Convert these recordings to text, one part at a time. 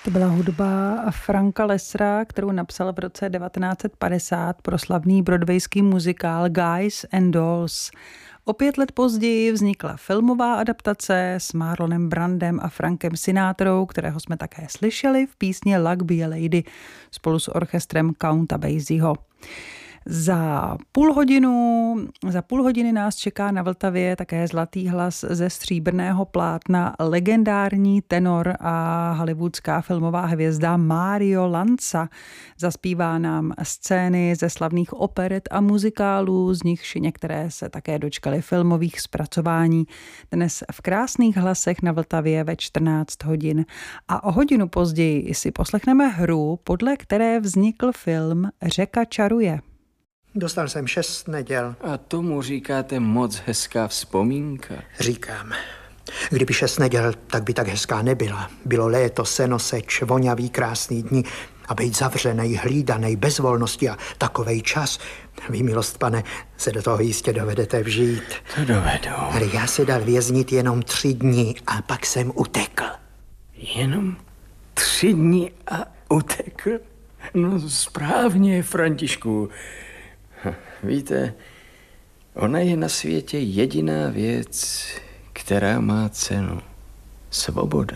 To byla hudba Franka Lessera, kterou napsal v roce 1950 pro slavný broadwayský muzikál Guys and Dolls. O 5 let později vznikla filmová adaptace s Marlonem Brandem a Frankem Sinatrou, kterého jsme také slyšeli v písni Luck Be a Lady spolu s orchestrem Counta Basieho. Za půl hodiny nás čeká na Vltavě také zlatý hlas ze stříbrného plátna, legendární tenor a hollywoodská filmová hvězda Mario Lanza. Zaspívá nám scény ze slavných operet a muzikálů, z nichž některé se také dočkaly filmových zpracování. Dnes v krásných hlasech na Vltavě ve 14 hodin. A o hodinu později si poslechneme hru, podle které vznikl film Řeka čaruje. Dostal jsem 6 neděl. A tomu říkáte moc hezká vzpomínka? Říkám. Kdyby 6 neděl, tak by tak hezká nebyla. Bylo léto, senoseč, voňavý, krásný dní a být zavřenej, hlídanej, bez volnosti a takovej čas. Vy, milost pane, se do toho jistě dovedete vžít. To dovedu. Ale já se dal věznit jenom 3 dny a pak jsem utekl. Jenom 3 dny a utekl? No správně, Františku. Víte, ona je na světě jediná věc, která má cenu. Svoboda.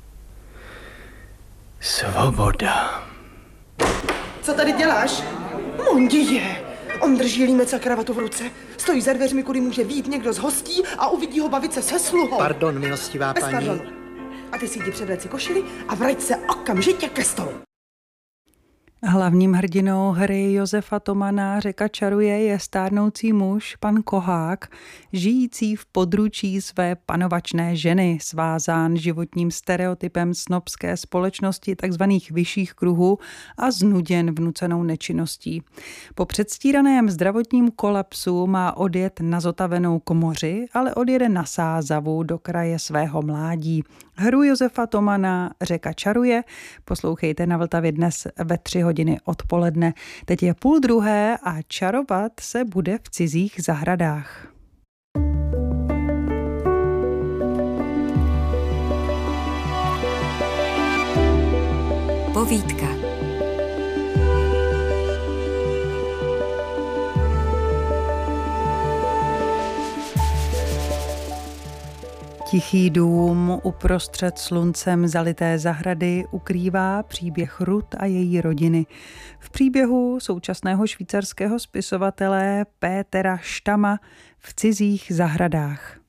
Svoboda. Co tady děláš? Mondie! On drží límec a kravatu v ruce. Stojí za dveřmi, kudy může vyjít někdo z hostí a uvidí ho bavit se sluhou. Pardon, milostivá Bez paní. pardonu. A ty si jdi převleci košili a vrať se okamžitě ke stolu. Hlavním hrdinou hry Josefa Tomana Řeka čaruje je stárnoucí muž, pan Kohák, žijící v područí své panovačné ženy, svázán životním stereotypem snobské společnosti takzvaných vyšších kruhů a znuděn vnucenou nečinností. Po předstíraném zdravotním kolapsu má odjet na zotavenou komoři, ale odjede na Sázavu do kraje svého mládí. Hru Josefa Tomana Řeka čaruje poslouchejte na Vltavě dnes ve 3 hodiny odpoledne. Teď je 12:30 a čarovat se bude v cizích zahradách. Povídka. Tichý dům uprostřed sluncem zalité zahrady ukrývá příběh Ruth a její rodiny. V příběhu současného švýcarského spisovatele Pétera Štama v cizích zahradách.